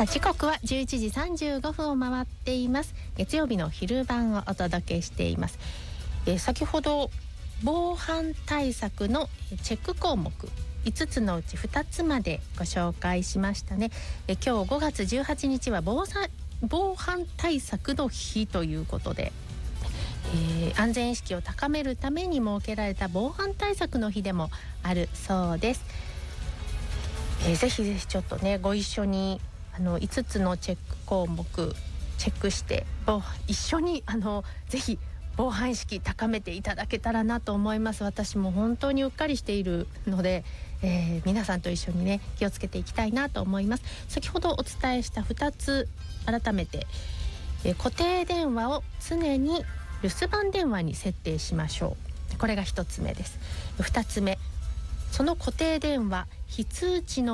さあ時刻は11時35分を回っています。月曜日の昼晩をお届けしています。先ほど防犯対策のチェック項目5つのうち2つまでご紹介しましたね。今日5月18日は防犯対策の日ということで、安全意識を高めるために設けられた防犯対策の日でもあるそうです。ぜひぜひちょっとねご一緒に5つのチェック項目チェックして一緒にぜひ防犯意識高めていただけたらなと思います。私も本当にうっかりしているので、皆さんと一緒にね気をつけていきたいなと思います。先ほどお伝えした2つ改めて、固定電話を常に留守番電話に設定しましょう。これが1つ目です。2つ目、その固定電話非通知の